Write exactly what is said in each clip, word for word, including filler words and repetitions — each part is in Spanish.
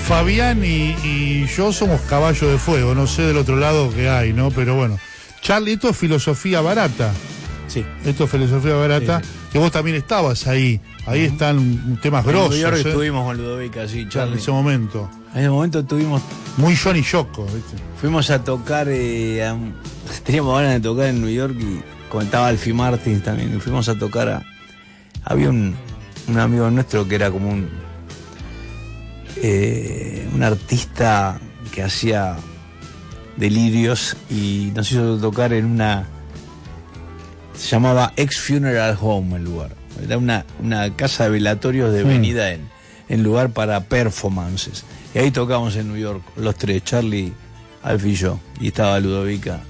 Fabián y, y yo somos caballo de fuego, no sé del otro lado qué hay, ¿no? Pero bueno. Charlie, esto es filosofía barata. Sí. Esto es filosofía barata, sí, sí. Que vos también estabas ahí. Ahí uh-huh. están temas grosos. En New York ¿eh? estuvimos con Ludovica, sí, Charlie. En ese momento. En ese momento tuvimos... Muy Johnny Yoko, ¿viste? Fuimos a tocar, eh, a... teníamos ganas de tocar en New York y comentaba Alfie Martins también. Y fuimos a tocar a... Había un, un amigo nuestro que era como un... Eh, un artista que hacía delirios y nos hizo tocar en una... Se llamaba Ex Funeral Home el lugar. Era una, una casa de velatorios de venida mm. en, en lugar para performances. Y ahí tocamos en New York, los tres, Charlie, Alfie y yo. Y estaba Ludovica.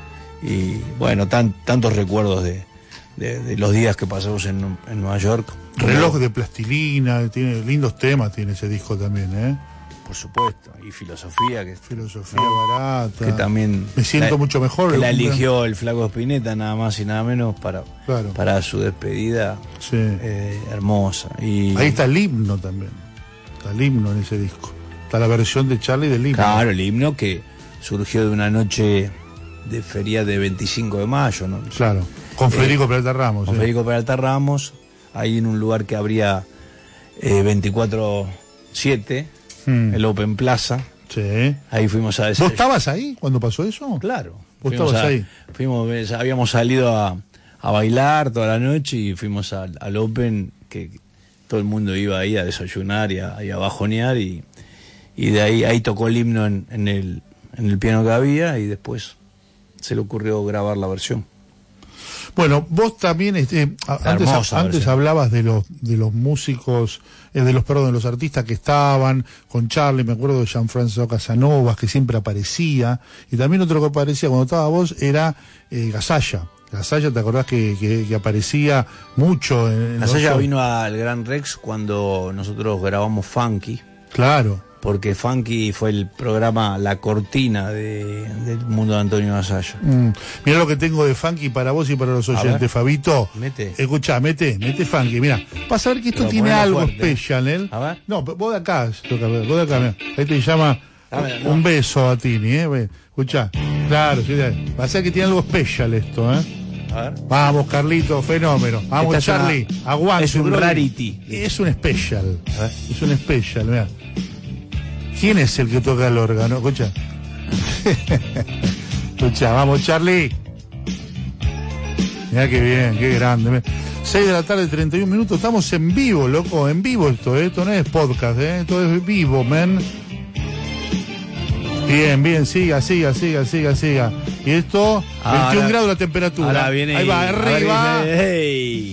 Y bueno, tan, tantos recuerdos de, de, de los días que pasamos en, en Nueva York. Reloj de plastilina, tiene lindos temas, tiene ese disco también, ¿eh? Por supuesto, y filosofía, que filosofía ¿no? barata, que también me siento la, mucho mejor. Que la eligió el Flaco Spinetta nada más y nada menos para, claro. para su despedida, sí. eh, hermosa. Y ahí está el himno también, está el himno en ese disco, está la versión de Charlie del himno. Claro, el himno que surgió de una noche de feria de veinticinco de mayo, ¿no? Claro, con Federico eh, Peralta Ramos. Con eh. Federico Peralta Ramos, ahí en un lugar que abría eh, veinticuatro siete. Hmm. El Open Plaza. Sí. Ahí fuimos a... ¿Vos estabas ahí cuando pasó eso? Claro. ¿Vos estabas a, ahí? Fuimos, habíamos salido a, a bailar toda la noche y fuimos a, al Open, que todo el mundo iba ahí a desayunar y a, y a bajonear y, y de ahí ahí tocó el himno en, en, el, en el piano que había y después se le ocurrió grabar la versión. Bueno, vos también este, antes, antes hablabas de los de los músicos, eh, de los perdón, de los artistas que estaban con Charlie, me acuerdo de Gianfranco Casanovas, que siempre aparecía, y también otro que aparecía cuando estaba vos era eh, Gasalla. Gasalla, ¿te acordás que, que, que aparecía mucho? En, en Gasalla vino al Gran Rex cuando nosotros grabamos Funky. Claro. Porque Funky fue el programa, la cortina de, del mundo de Antonio Gasalla. Mm. Mirá lo que tengo de Funky para vos y para los oyentes, Fabito. Mete. Escuchá, mete, mete Funky, mirá. Vas a ver que esto tiene algo fuerte. Especial, ¿eh? A ver. No, vos de acá, toca, vos de acá, mirá. Ahí te llama ver, un no. beso a Tini, ¿eh? Escuchá. Claro, sí, va a ser que tiene algo especial esto, ¿eh? A ver. Vamos, Carlito, fenómeno. Vamos, Esta Charlie, una... aguante. Es un bro. Rarity. Es un special. Es un special, mirá. ¿Quién es el que toca el órgano? Escucha. Escucha, vamos, Charlie. Mirá qué bien, qué grande. seis de la tarde, treinta y un minutos. Estamos en vivo, loco. En vivo esto, ¿eh? Esto no es podcast, ¿eh? Esto es vivo, men. Bien, bien, siga, siga, siga, siga, siga. Y esto, ahora, veintiún grados la temperatura. Ahora viene ahí va, arriba. Ahora viene, hey.